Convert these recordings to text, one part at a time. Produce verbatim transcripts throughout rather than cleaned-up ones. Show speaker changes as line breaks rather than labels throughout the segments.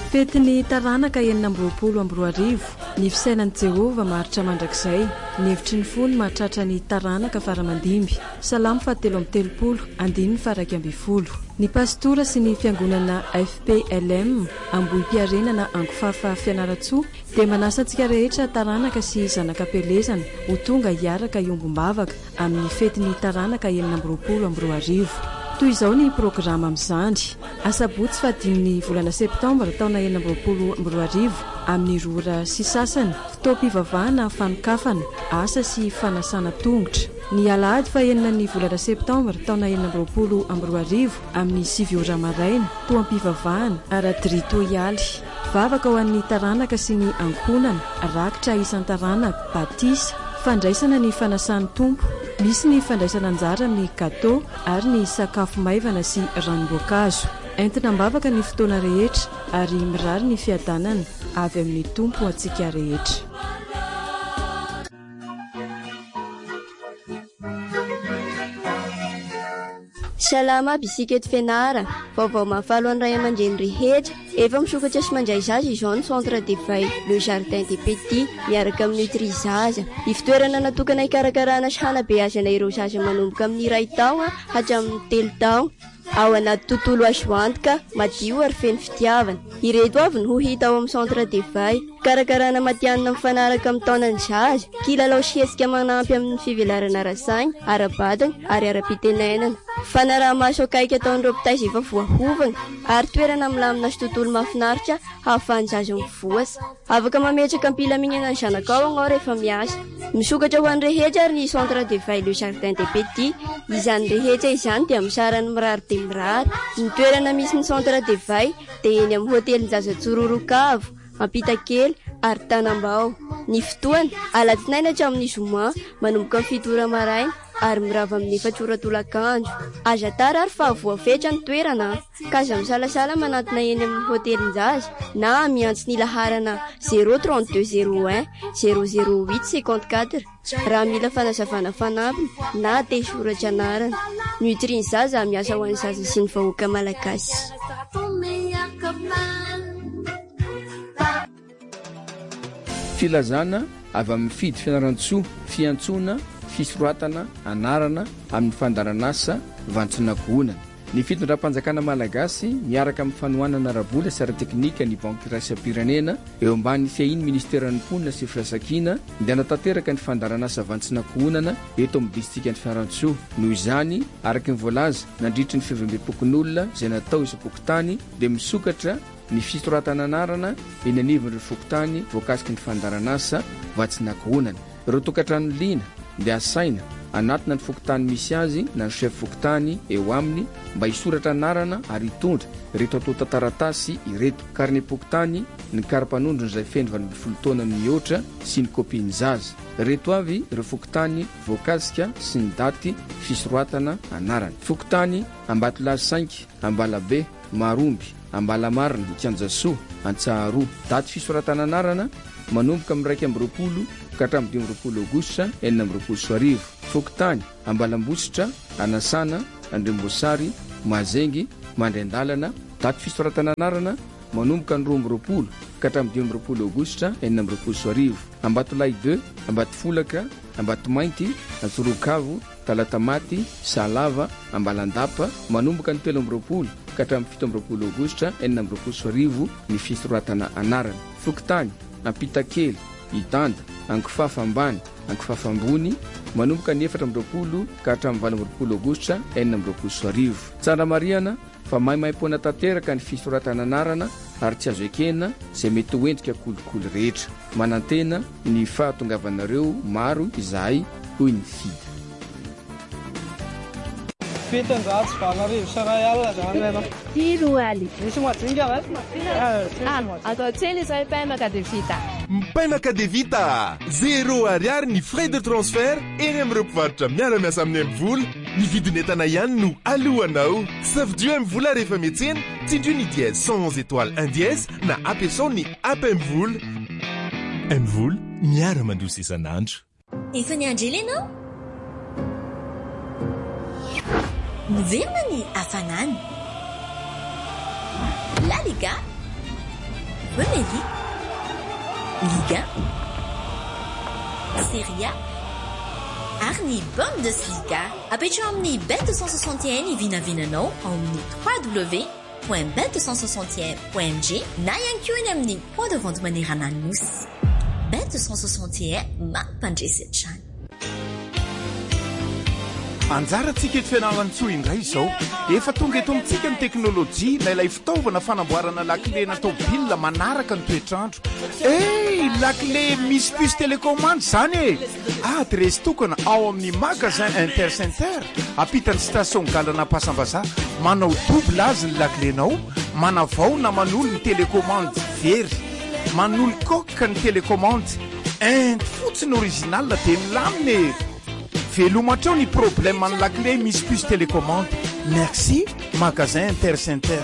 Fetiny taranaka enina amby roapolo amby roa arivo ny fisainan'i Jehova maharitra mandrakizay ny hevitry ny fony mahatratra ny taranaka faramandimby salamo fahatelo amby telopolo andiny faraky amby folo ny pastora sy ny fiangonana F P L M ambohi-piarenana angofafa Fianaratsoa dia manasa antsika rehetra taranaka sy zanakam-pelezana ho tonga hiaraka iombom-bavaka amin'ny fetiny taranaka enina amby roapolo amby roa arivo. Toy izao ny programa amin'izany asabotsy fahadimy volana septambra taona enina amby roapolo amby roa arivo amin'ny rora sy sasany fotoam-pivavahana fanokafana asa sy fanasana tongotra. Ny alahady fa enina ny volana septambra taona enina amby roapolo amby roa arivo amin'ny sivy ora maraina toam-pivavahana ara-dritoialy vavaka ho an'ny taranaka sy ny ankohonana rakitra isan-taranaka batisa fandraisana ny fanasany tompo misy ny fandraisana anjara amin'ny gato ary ny sakafo maivana sy ranom-boankazo entina mbavaka ny fotoana rehetra ary mirary ny fiadanana avy amin'ny tompo antsika rehetra.
Salama bisikety fianara vaovao mahafalo any ray aman-dreny rehetra efa misokatra sy mandray zaza izao ny centre d'éveil le jardin des petits miaraka amin'ny Nutrizaza ifitoerana natokana hikarakarana sy hanabeazana ireo zaza manomboka amin'ny iray taona hatramin'ny telo taona ao anaty tontolo azo antoka madio ary feno fitiavana. Ireto avy no hita ao amin'ny centre d'éveil karakarana matianina mifanaraka amin'ny taonan'ny zaza kilalao sy hetsika manampy amin'ny fivelarana ara-saina ara-batana ary ara-pitenenana fanaraha-maso akaiky ataon'ireo mpitaiza efa voahovana ary toerana milamina sy tontolo mahafinaritra hahafahan'ny zaza mivoasa afaka mametraka ampilaminana ny zanakao anao rehefa miasa misokatra ho an'ny rehetra ary ny centre d'éveil le jardin des petits izany rehetra izany dia misarany mirary dia mirary ny toerana misy ny centre d'éveil dia eny amin'ny hotelin'ny Zaza Tsororokavo Ampitakely ary Tanambao. Ny fotoana alatsinainy hatramin'ny zoma manomboka amin'ny fito ora maraina ary mirava amin'ny efatra ora tolakandro. Aza tara ary fa voafetra ny toerana ka aza misalasala manatona eny amin'ny hotelin'ny Zaza na miantso ny laharana zéro trente-deux zéro un zéro zéro huit cinquante-quatre raha mila fanazavana fanampiny na tesoratra anarana. Nutrizaza miasa ho an'ny zaza sy ny vahoaka malagasy.
Filazana avy amin'ny fidy Fianaratsoa fiantsoana fisoratana anarana amin'ny fandaranasa vantsinankohonana. Ny fitondram-panjakana malagasy miaraka amin'ny fanohanana arabola sy ara-teknika ny banky raisam-pirenena eo ambany fiahin'ny ministeran'ny mponina sy firaisankina dia natateraka ny fandaranasa vantsinankohonana eto amin'ny distrikta ny Fianaratsoa. Noho izany araka ny voalaza nandritra ny fivambim-pokon'olona izay natao isa-pokotany dia misokatra ny fisoratana anarana eny anivon'ireo fokotany voakasika ny fandaranasa vantsinankohonana. Ireo tokantrano liana dia asaina anatina ny fokotany misy azy na ny chef fokotany eo aminy mba hisoratra anarana ary hitondra reto atao tantaratasy ireto kary ny pokotany ny karapanondro izay feno valo ambin'ny folo taona mihoatra sy ny kopiny zaza. Reto avy ireo fokotany voakasika sy ny daty fisoratana anarana. Fokotany Ambatolazy cinq Ambalabe Maromby Ambalamarina Ikanjasoa Antsaharoa. Daty fisoratana anarana manomboka amin'ny raika amby roapolo ka hatramin'ny dimy amby roapolo aogositra enina amby roapolo sy arivo. Fokotany Ambalambositra Anasana Andrembosary Mazengy Mandrendalana. Daty fisoratana anarana manomboka ny roa amby roapolo ka hatramin'ny dimy amby roapolo aogositra enina amby roapolo sy arivo. Ambatolahy deux Ambatofolaka Ambatomainty Antsorokavo Talatamaty Salava Ambalandapa manomboka ny telo amby roapolo ka hatramin'ny fito amby roapolo aogositra enina amby roapolo sy arivo ny fisoratana anarana. Fokotany Ampitakely Idanda Ankofafa ambany Ankofafa ambony manomboka ny efatra amby roapolo ka hatramin'ny valo amby roapolo aogositra enina amby roapolo sy arivo. Tsara mariana fa maimaimpona tanteraka ny fisoratana anarana ary tsy azo ekena izay mety ho endrika kolikoly rehetra. Manantena ny fahatongavanareo maro izahay hoy ny fida.
Fitonjato valarivo saray alina zany
Tiro aly.
Misy madinga va?
Ah, atao tsely izay paimaka de vita.
Paimaka de vita. Zéro ariary ny frais de transfert eny amin'ireo mpivarotra miara-miasa amin'ny M-vola. Ny vidin'entana ihany no alohanao. Safidio M-vola rehefa miantsena, tsindrio ny dièse cent étoiles un dièse na ampiasao ny app M-vola. M-vola miara-mandroso isan'andro.
Efa niandry ianao? Miverina ny hafanana. La Liga Premier League, Ligue un, Serie A, ary ny Bundesliga. Apetrao amin'ny bet deux cent soixante et un ny vinavinanao ao amin'ny w w w point bet deux cent soixante et un point m g na ihany koa eny amin'ny point de vente manerana nosy. bet deux cent soixante et un mampandresy hatrany.
anjarantsika eto fianarantsoa indray izao efa tonga eto amintsika ny teknôlôjia na ilay fitaovana fanamboarana lakile natao bilina manaraka ny toetrandro. Ey, lakile misy puce télécommande zany e. Adresy tokana ao amin'ny magasin Intercenter ampitany station galana Pasambaza. Manao double azy ny lakilenao, manavao na manolo ny télécommande very, manolo koka ny télécommande ent fotsiny original de milamine. Velomatrao ny problème amin'ny lakile misy puce télécommande. Merci magasin Intercenter.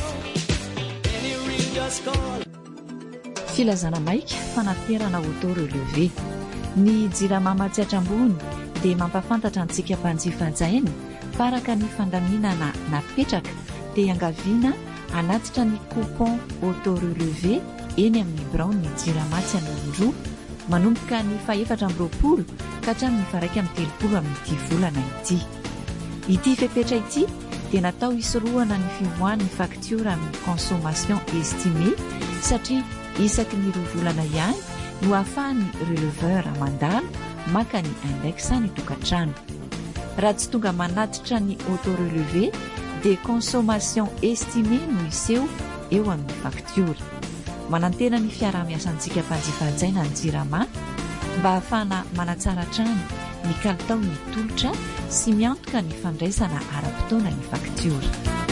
Filazana maika fanaterana auto relevé. Ny jirama matsiatra ambony dia mampafantatra antsika mpanjifa jainy faraka ny fandaminana napetraka dia angaviana anatitra ny coupon auto relevé eny amin'ny birao ny jirama tsy an'olondroa manomboka ny faefatra amby roapolo ka hatramin'ny faraika amin'ny telopolo amin'ity volana ity. Ity fepetra ity dia natao hisorohana ny fivoahan'ny facture amin'ny consommation estimée satria isaky ny roa volana ihany no ahafahan'ny releveur mandalo maka ny index ny tokantrano. Raha tsy tonga manatitra ny auto relevé dia consommation estimée no iseho eo amin'ny facture. Manantena ny fiarah-miasantsika mpanjifa-jaina ny jirama mba ahafahana manatsara trano ny kalitao ny tolotra sy miantoka ny fandraisana ara-potoana ny facture.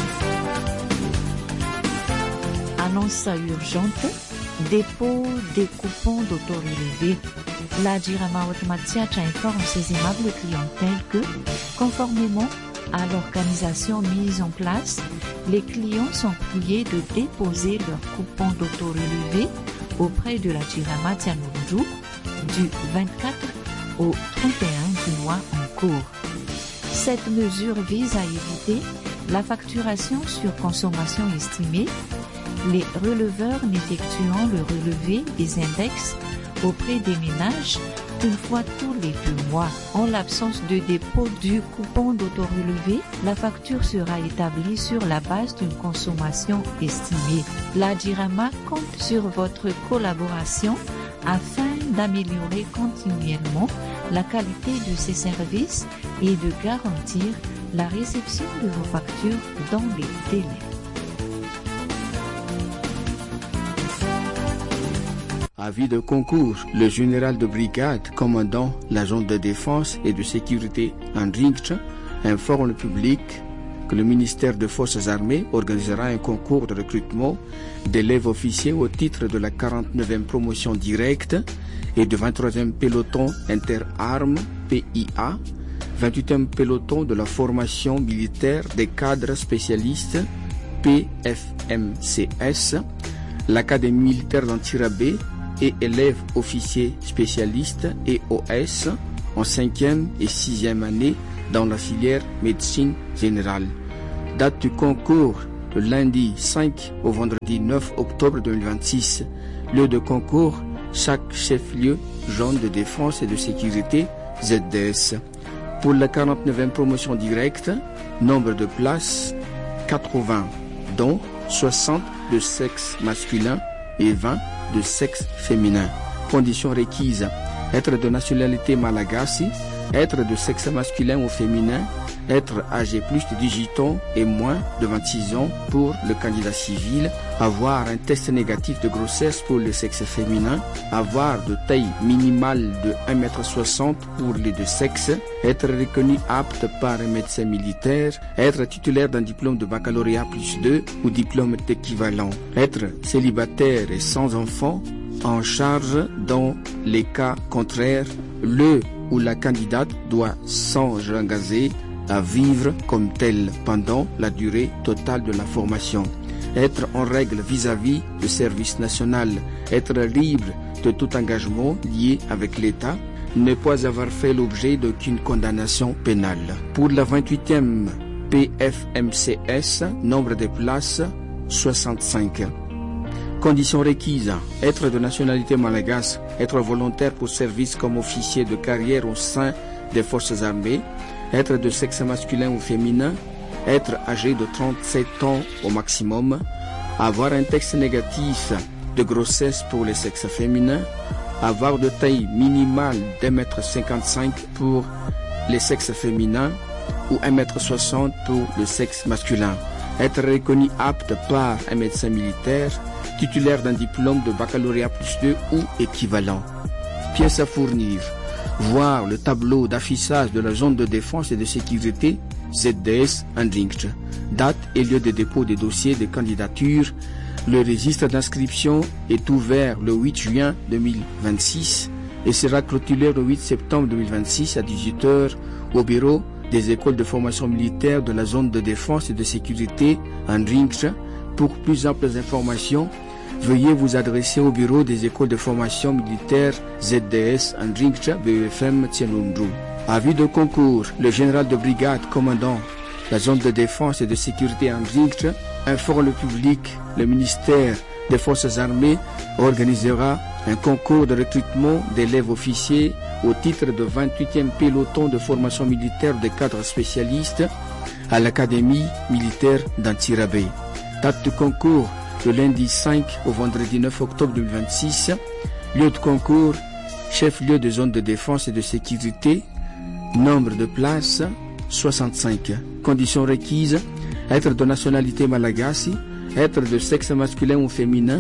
Annonce urgente. Dépôt des coupons d'auto-relevé. La Jirama Automatiach informe ses aimables clientèles que, conformément à l'organisation mise en place, les clients sont priés de déposer leurs coupons d'auto-relevé auprès de la Jirama Tianourou du vingt-quatre au trente et un du mois en cours. Cette mesure vise à éviter la facturation sur consommation estimée, les releveurs n'effectuant le relevé des index auprès des ménages qu'une fois tous les deux mois. En l'absence de dépôt du coupon d'auto-relevé, la facture sera établie sur la base d'une consommation estimée. La Jirama compte sur votre collaboration afin d'améliorer continuellement la qualité de ses services et de garantir la réception de vos factures dans les délais.
Avis de concours, le général de brigade commandant l'agent de défense et de sécurité en Ringtch informe le public que le ministère des Forces armées organisera un concours de recrutement d'élèves officiers au titre de la quarante-neuvième promotion directe et du vingt-troisième peloton interarmes P I A, vingt-huitième peloton de la formation militaire des cadres spécialistes P F M C S, l'Académie militaire d'Antirabé et élèves officiers spécialistes E O S en cinquième et sixième année dans la filière médecine générale. Date du concours le lundi cinq au vendredi neuf octobre deux mille vingt-six. Lieu de concours, chaque chef-lieu zone de défense et de sécurité Z D S. Pour la quarante-neuvième promotion directe, nombre de places quatre-vingts, dont soixante de sexe masculin et vingt de sexe féminin. Conditions requises: être de nationalité malagasy, être de sexe masculin ou féminin, être âgé plus de dix-huit ans et moins de vingt-six ans pour le candidat civil, avoir un test négatif de grossesse pour le sexe féminin, avoir de taille minimale de un mètre soixante pour les deux sexes, être reconnu apte par un médecin militaire, être titulaire d'un diplôme de baccalauréat plus deux ou diplôme d'équivalent, être célibataire et sans enfant, en charge dans les cas contraires, le ou la candidate doit s'engager à vivre comme tel pendant la durée totale de la formation, être en règle vis-à-vis du service national, être libre de tout engagement lié avec l'État, ne pas avoir fait l'objet d'aucune condamnation pénale. Pour la vingt-huitième P F M C S, nombre de places soixante-cinq. Conditions requises, être de nationalité malgache, être volontaire pour service comme officier de carrière au sein des forces armées, être de sexe masculin ou féminin, être âgé de trente-sept ans au maximum, avoir un texte négatif de grossesse pour les sexes féminins, avoir de taille minimale d'un mètre cinquante-cinq pour les sexes féminins ou un mètre soixante pour le sexe masculin, être reconnu apte par un médecin militaire, titulaire d'un diplôme de baccalauréat plus deux ou équivalent. Pièces à fournir. Voir le tableau d'affichage de la zone de défense et de sécurité Z D S Andringt. Date et lieu de dépôt des dossiers de candidature. Le registre d'inscription est ouvert le huit juin deux mille vingt-six et sera clôturé le huit septembre deux mille vingt-six à dix-huit heures au bureau des écoles de formation militaire de la zone de défense et de sécurité Andringt. Pour plus amples informations, veuillez vous adresser au bureau des écoles de formation militaire Z D S Andringt B E F M Tianundru. Avis de concours, le général de brigade commandant la zone de défense et de sécurité Andringt informe le public. Le ministère des Forces armées organisera un concours de recrutement d'élèves officiers au titre de vingt-huitième peloton de formation militaire des cadres spécialistes à l'Académie militaire d'Antirabé. Date de concours le lundi cinq au vendredi neuf octobre deux mille vingt-six. Lieu de concours, chef-lieu de zone de défense et de sécurité. Nombre de places, soixante-cinq. Conditions requises, être de nationalité malagasy, être de sexe masculin ou féminin,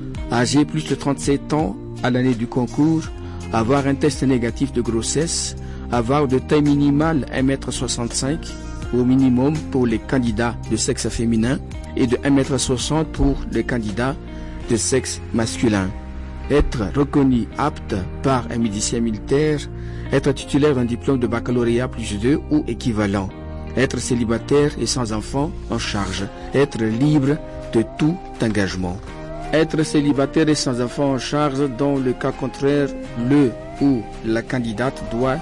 âgé plus de trente-sept ans à l'année du concours, avoir un test négatif de grossesse, avoir de taille minimale un mètre soixante-cinq au minimum pour les candidats de sexe féminin et de un mètre soixante pour les candidats de sexe masculin. Être reconnu apte par un médecin militaire, être titulaire d'un diplôme de baccalauréat plus deux ou équivalent, être célibataire et sans enfant en charge, être libre de tout engagement. Être célibataire et sans enfant en charge, dans le cas contraire, le ou la candidate doit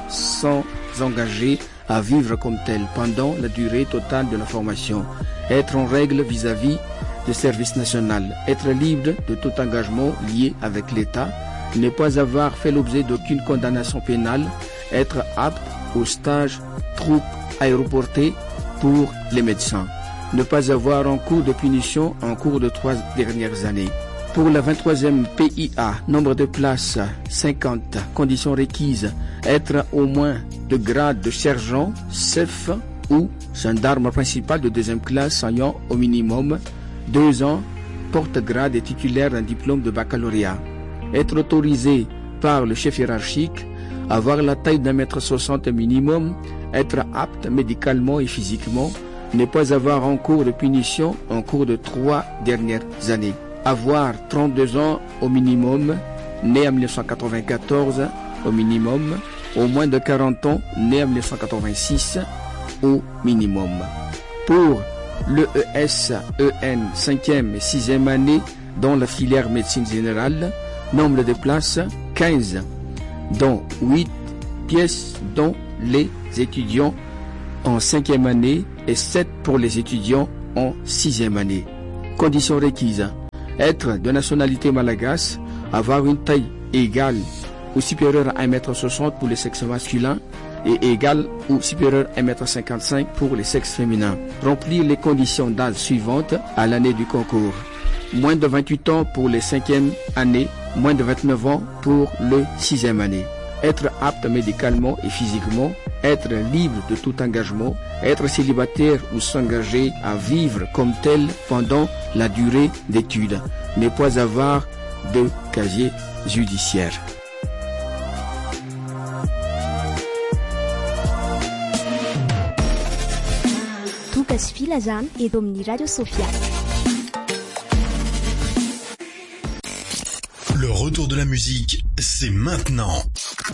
s'engager à vivre comme tel pendant la durée totale de la formation, être en règle vis-à-vis du service national, être libre de tout engagement lié avec l'État, ne pas avoir fait l'objet d'aucune condamnation pénale, être apte au stage troupe aéroportée pour les médecins, ne pas avoir en cours de punition en cours de trois dernières années. Pour la vingt-troisième P I A, nombre de places cinquante, conditions requises, être au moins de grade de sergent, chef ou gendarme principal de deuxième classe ayant au minimum deux ans, porte-grade et titulaire d'un diplôme de baccalauréat. Être autorisé par le chef hiérarchique, avoir la taille d'un mètre soixante minimum, être apte médicalement et physiquement, ne pas avoir en cours de punition en cours de trois dernières années. Avoir trente-deux ans au minimum, né en mille neuf cent quatre-vingt-quatorze au minimum, au moins de quarante ans, né en mille neuf cent quatre-vingt-six au minimum. Pour l'E E S E N cinquième et sixième année dans la filière médecine générale, nombre de places quinze, dont huit pièces dont les étudiants en cinquième année et sept pour les étudiants en sixième année. Conditions requises, être de nationalité malgache, avoir une taille égale ou supérieure à un mètre soixante pour les sexes masculins et égale ou supérieure à un mètre cinquante-cinq pour les sexes féminins. Remplir les conditions d'âge suivantes à l'année du concours. Moins de vingt-huit ans pour les cinquième année, moins de vingt-neuf ans pour le sixième année. Être apte médicalement et physiquement, être libre de tout engagement, être célibataire ou s'engager à vivre comme tel pendant la durée d'études, ne pas avoir de casier judiciaire.
Tukas Filazan et Domini Radio Sofia.
Le retour de la musique, c'est maintenant.